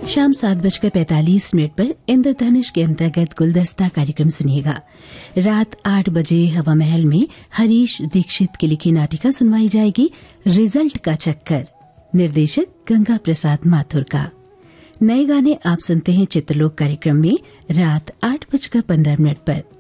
शाम 7:45 पर इंद्रधनुष के अंतर्गत गुलदस्ता कार्यक्रम सुनिएगा। रात 8 बजे हवा महल में हरीश दीक्षित की लिखी नाटिका सुनवाई जाएगी, रिजल्ट का चक्कर, निर्देशक गंगा प्रसाद माथुर का। नए गाने आप सुनते हैं चित्रलोक कार्यक्रम में रात 8:15 पर।